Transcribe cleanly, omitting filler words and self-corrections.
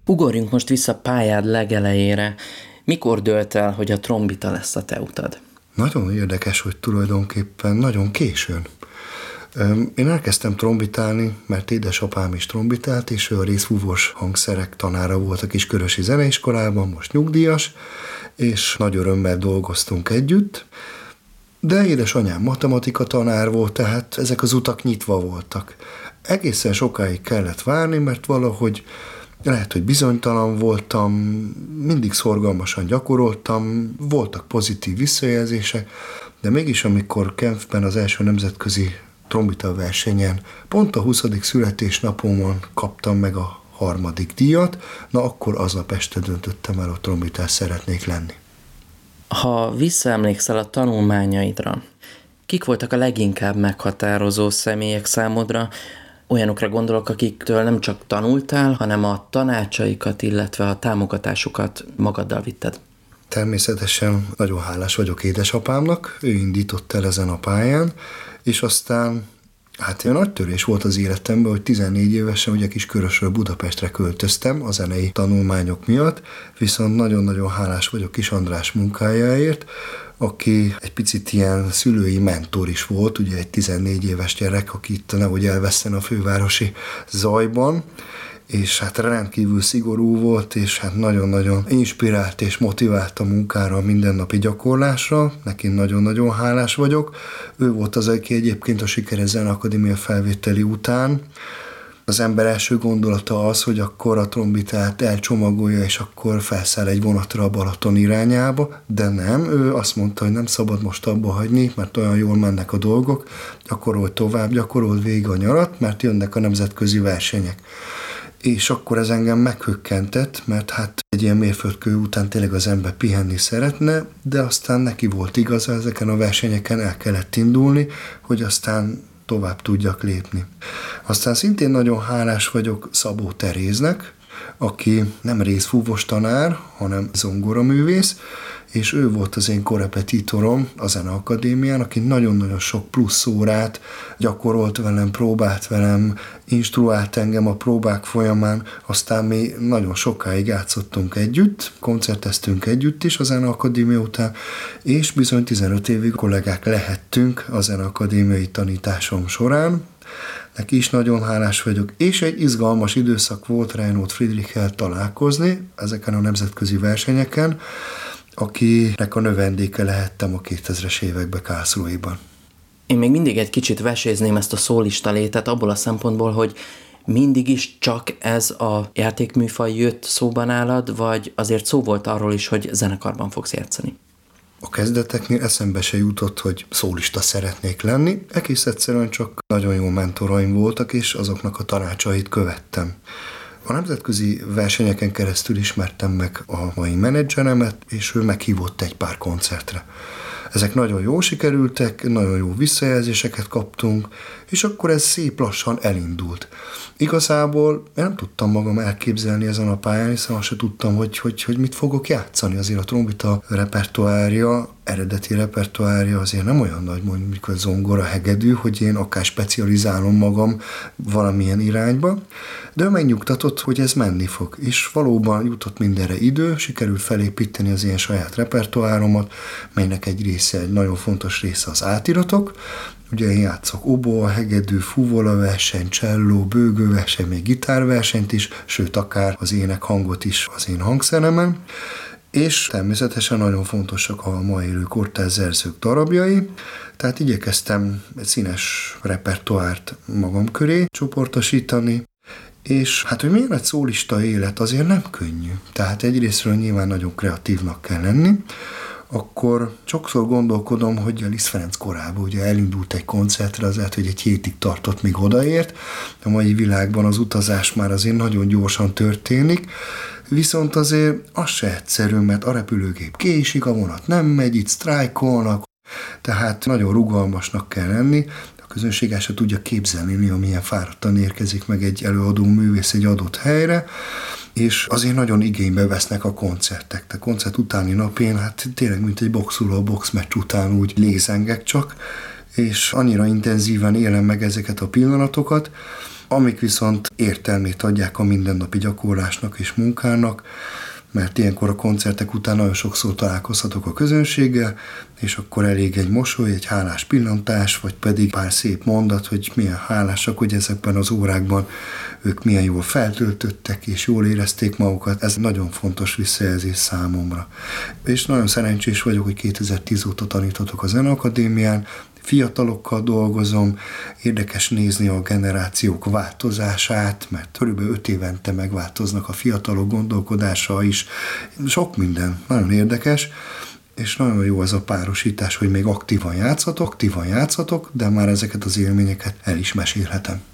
Ugorjunk most vissza pályád legelejére. Mikor dőlt el, hogy a trombita lesz a te utad? Nagyon érdekes, hogy tulajdonképpen nagyon későn. Én elkezdtem trombitálni, mert édesapám is trombitált, és ő a részfúvós hangszerek tanára volt a Kiskörösi Zeneiskolában, most nyugdíjas, és nagy örömmel dolgoztunk együtt, de édesanyám matematika tanár volt, tehát ezek az utak nyitva voltak. Egészen sokáig kellett várni, mert valahogy lehet, hogy bizonytalan voltam, mindig szorgalmasan gyakoroltam, voltak pozitív visszajelzések, de mégis amikor Genfben az első nemzetközi trombita versenyen pont a 20. születésnapomon kaptam meg a 3. díjat, na akkor aznap este döntöttem el, hogy trombitás szeretnék lenni. Ha visszaemlékszel a tanulmányaidra, kik voltak a leginkább meghatározó személyek számodra? Olyanokra gondolok, akiktől nem csak tanultál, hanem a tanácsaikat, illetve a támogatásukat magaddal vitted. Természetesen nagyon hálás vagyok édesapámnak, ő indított el ezen a pályán, és aztán olyan nagy törés volt az életemben, hogy 14 évesen ugye Kiskörösről Budapestre költöztem a zenei tanulmányok miatt, viszont nagyon-nagyon hálás vagyok Kis András munkájáért, aki egy picit ilyen szülői mentor is volt, ugye egy 14 éves gyerek, aki itt nehogy elveszten a fővárosi zajban, és rendkívül szigorú volt, és nagyon-nagyon inspirált és motivált a munkára, a mindennapi gyakorlásra. Neki nagyon-nagyon hálás vagyok. Ő volt az, aki egyébként a Sikeres Zeneakadémia felvételi után az ember első gondolata az, hogy akkor a trombitát elcsomagolja, és akkor felszáll egy vonatra a Balaton irányába, de nem, ő azt mondta, hogy nem szabad most abba hagyni, mert olyan jól mennek a dolgok, gyakorol tovább, gyakorol végig a nyarat, mert jönnek a nemzetközi versenyek. És akkor ez engem meghökkentett, mert egy ilyen mérföldkő után tényleg az ember pihenni szeretne, de aztán neki volt igaza, ezeken a versenyeken el kellett indulni, hogy aztán tovább tudjak lépni. Aztán szintén nagyon hálás vagyok Szabó Teréznek, aki nem részfúvós tanár, hanem zongoraművész, és ő volt az én korepetitorom a Zeneakadémián, aki nagyon-nagyon sok plusz órát gyakorolt velem, próbált velem, instruált engem a próbák folyamán, aztán mi nagyon sokáig játszottunk együtt, koncerteztünk együtt is a Zeneakadémia után, és bizony 15 évig kollégák lehettünk a Zeneakadémiai tanításom során. Neki is nagyon hálás vagyok, és egy izgalmas időszak volt Reinhold Friedrichel találkozni ezeken a nemzetközi versenyeken, akinek a növendéke lehettem a 2000-es években Karlsruhéban. Én még mindig egy kicsit vesézném ezt a szólista létet abból a szempontból, hogy mindig is csak ez a játékműfaj jött szóba nálad, vagy azért szó volt arról is, hogy zenekarban fogsz játszani? A kezdeteknél eszembe se jutott, hogy szólista szeretnék lenni, egész egyszerűen csak nagyon jó mentoraim voltak, és azoknak a tanácsait követtem. A nemzetközi versenyeken keresztül ismertem meg a mai menedzseremet, és ő meghívott egy pár koncertre. Ezek nagyon jól sikerültek, nagyon jó visszajelzéseket kaptunk, és akkor ez szép lassan elindult. Igazából én nem tudtam magam elképzelni ezen a pályán, hiszen azt se tudtam, hogy mit fogok játszani. Azért a trombita repertoárja, eredeti repertoárja azért nem olyan nagy, mondjuk a zongora, hegedű, hogy én akár specializálom magam valamilyen irányba, de ő megnyugtatott, hogy ez menni fog. És valóban jutott mindenre idő, sikerült felépíteni az én saját repertoáromat, melynek egy része, egy nagyon fontos része az átiratok. Ugye én játszok oboa, hegedű, fuvola verseny, cselló, bőgőverseny, még gitárversenyt is, sőt akár az ének hangot is az én hangszeremen. És természetesen nagyon fontosak a ma élő kortárs zerzők darabjai, tehát igyekeztem egy színes repertoárt magam köré csoportosítani, és hogy milyen egy szólista élet, azért nem könnyű. Tehát egyrésztről nyilván nagyon kreatívnak kell lenni, akkor sokszor gondolkodom, hogy a Liszt Ferenc korában ugye elindult egy koncertre, az lehet, hogy egy hétig tartott, míg odaért. A mai világban az utazás már azért nagyon gyorsan történik, viszont azért az se egyszerű, mert a repülőgép késik, a vonat nem megy, itt sztrájkolnak, tehát nagyon rugalmasnak kell lenni. A közönség el se tudja képzelni, amilyen fáradtan érkezik meg egy előadó művész egy adott helyre, és azért nagyon igénybe vesznek a koncertek. A koncert utáni napén, tényleg mint egy boxoló a boxmeccs után úgy lézengek csak, és annyira intenzíven élem meg ezeket a pillanatokat, amik viszont értelmét adják a mindennapi gyakorlásnak és munkának, mert ilyenkor a koncertek után nagyon sokszor találkozhatok a közönséggel, és akkor elég egy mosoly, egy hálás pillantás, vagy pedig pár szép mondat, hogy milyen hálásak, hogy ezekben az órákban ők milyen jól feltöltöttek, és jól érezték magukat. Ez nagyon fontos visszajelzés számomra. És nagyon szerencsés vagyok, hogy 2010 óta tanítotok a Zeneakadémián, fiatalokkal dolgozom, érdekes nézni a generációk változását, mert körülbelül 5 évente megváltoznak a fiatalok gondolkodása is. Sok minden, nagyon érdekes, és nagyon jó az a párosítás, hogy még aktívan játszhatok, de már ezeket az élményeket el is mesélhetem.